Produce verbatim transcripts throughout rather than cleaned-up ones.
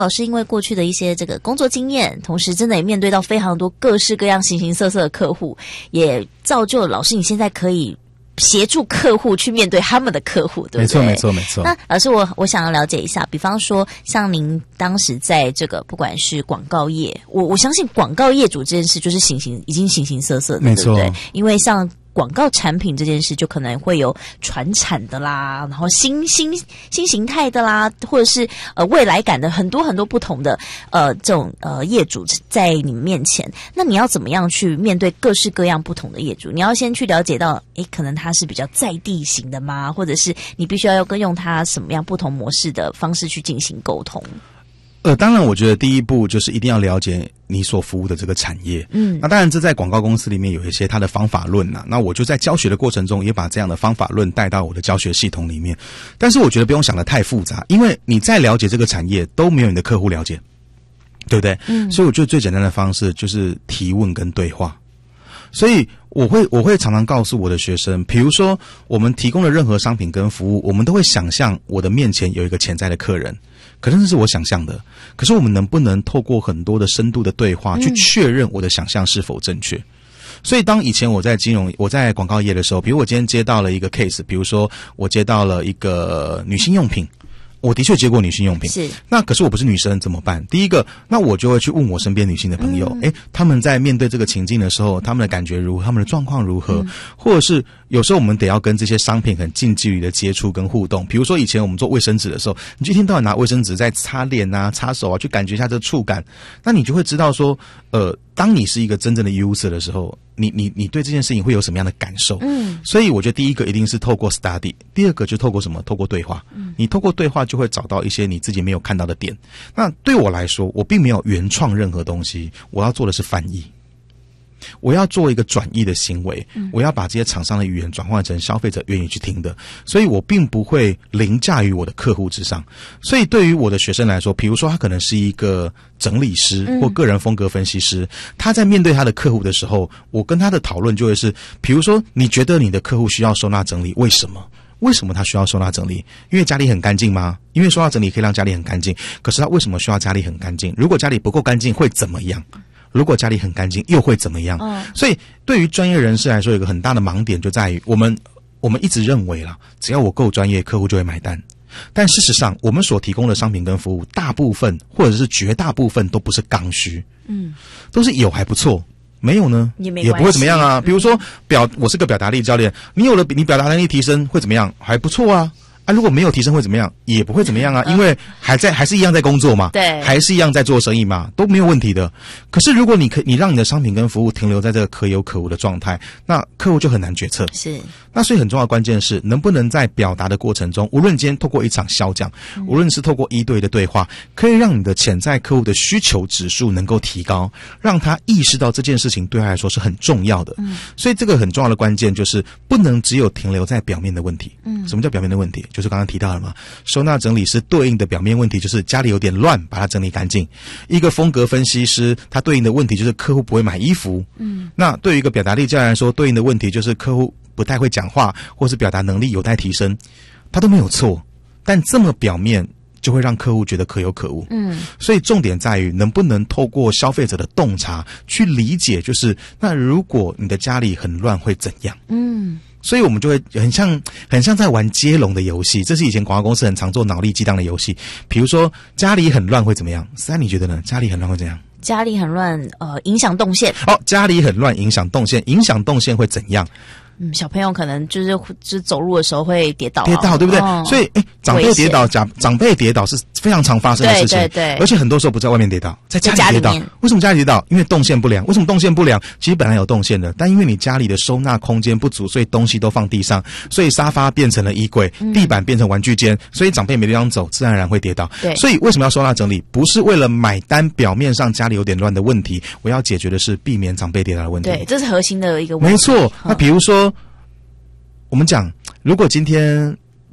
老师因为过去的一些这个工作经验，同时真的也面对到非常多各式各样形形色色的客户，也造就了老师你现在可以协助客户去面对他们的客户，对不对？ 没错没错没错。 那老师我我想要了解一下，比方说像您当时在这个不管是广告业，我我相信广告业主这件事就是形形已经形形色色的， 没错， 对不对？因为像广告产品这件事就可能会有传产的啦，然后新新新形态的啦，或者是呃未来感的很多很多不同的呃这种呃业主在你们面前，那你要怎么样去面对各式各样不同的业主？你要先去了解到，诶，可能他是比较在地型的吗？或者是你必须要跟用他什么样不同模式的方式去进行沟通？ 呃，当然，我觉得第一步就是一定要了解你所服务的这个产业。嗯，那当然，这在广告公司里面有一些它的方法论呐。那我就在教学的过程中，也把这样的方法论带到我的教学系统里面。但是，我觉得不用想得太复杂，因为你再了解这个产业，都没有你的客户了解，对不对？嗯，所以我觉得最简单的方式就是提问跟对话。所以我会我会常常告诉我的学生，比如说我们提供的任何商品跟服务，我们都会想象我的面前有一个潜在的客人。可是这是我想象的，可是我们能不能透过很多的深度的对话去确认我的想象是否正确？所以当以前我在金融我在广告业的时候，比如我今天接到了一个 case， 比如说我接到了一个女性用品，我的确接过女性用品， 是。 那可是我不是女生怎么办？第一个，那我就会去问我身边女性的朋友，诶、嗯，他们在面对这个情境的时候，他们的感觉如何？他们的状况如何？嗯、或者是有时候我们得要跟这些商品很近距离的接触跟互动。比如说以前我们做卫生纸的时候，你就一天到晚拿卫生纸在擦脸啊、擦手啊，去感觉一下这个触感，那你就会知道说，呃，当你是一个真正的 user 的时候，你你你对这件事情会有什么样的感受？嗯，所以我觉得第一个一定是透过 study， 第二个就透过什么？透过对话。嗯，你透过对话就会找到一些你自己没有看到的点。那对我来说，我并没有原创任何东西，我要做的是翻译。我要做一个转译的行为，我要把这些厂商的语言转换成消费者愿意去听的，所以我并不会凌驾于我的客户之上。所以对于我的学生来说，比如说他可能是一个整理师或个人风格分析师，他在面对他的客户的时候，我跟他的讨论就会是，比如说你觉得你的客户需要收纳整理，为什么？为什么他需要收纳整理？因为家里很干净吗？因为收纳整理可以让家里很干净，可是他为什么需要家里很干净？如果家里不够干净会怎么样？如果家里很干净又会怎么样？嗯，所以对于专业人士来说，有一个很大的盲点就在于我们我们一直认为啦，只要我够专业，客户就会买单。但事实上，我们所提供的商品跟服务，大部分或者是绝大部分都不是刚需，嗯，都是有还不错。没有呢，也没也不会怎么样啊。比如说表，我是个表达力教练，你有了你表达能力提升会怎么样？还不错啊。啊，如果没有提升会怎么样？也不会怎么样啊，因为还在还是一样在工作嘛，对，还是一样在做生意嘛，都没有问题的。可是如果你可你让你的商品跟服务停留在这个可有可无的状态，那客户就很难决策。是，那所以很重要的关键是能不能在表达的过程中，无论今天透过一场销讲，嗯、无论是透过一对一的对话，可以让你的潜在客户的需求指数能够提高，让他意识到这件事情对他来说是很重要的。嗯，所以这个很重要的关键就是不能只有停留在表面的问题。嗯，什么叫表面的问题？就是刚刚提到了嘛，收纳整理师对应的表面问题就是家里有点乱，把它整理干净。一个风格分析师，他对应的问题就是客户不会买衣服。嗯，那对于一个表达力教练来说，对应的问题就是客户不太会讲话，或是表达能力有待提升。他都没有错，但这么表面就会让客户觉得可有可无。嗯，所以重点在于能不能透过消费者的洞察去理解，就是那如果你的家里很乱会怎样？嗯。所以我们就会很像很像在玩接龙的游戏，这是以前广告公司很常做脑力激荡的游戏。比如说家里很乱会怎么样？三，你觉得呢？家里很乱会怎样？ 家里很乱，呃，影响动线。 哦，家里很乱，影响动线，影响动线会怎样？ 嗯，小朋友可能就是就是走路的时候会跌倒、啊， 跌倒对不对？哦、所以，哎，长辈跌倒，长长辈跌倒是非常常发生的事情，对对对，而且很多时候不在外面跌倒，在家里跌倒。为什么家里跌倒？因为动线不良。为什么动线不良？其实本来有动线的，但因为你家里的收纳空间不足，所以东西都放地上，所以沙发变成了衣柜，嗯、地板变成玩具间，所以长辈没地方走，自然而然会跌倒。对，所以为什么要收纳整理？不是为了买单表面上家里有点乱的问题，我要解决的是避免长辈跌倒的问题。 对，这是核心的一个问题。 没错。那比如说。我们讲，如果今天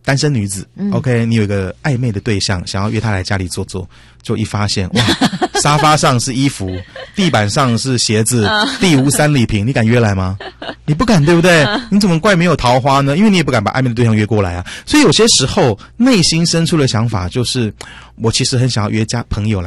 单身女子、嗯、OK， 你有一个暧昧的对象，想要约他来家里坐坐，就一发现哇，沙发上是衣服，地板上是鞋子，地无三里平，你敢约来吗？你不敢，对不对？你怎么怪没有桃花呢？因为你也不敢把暧昧的对象约过来啊。所以有些时候内心深处的想法就是，我其实很想要约家朋友来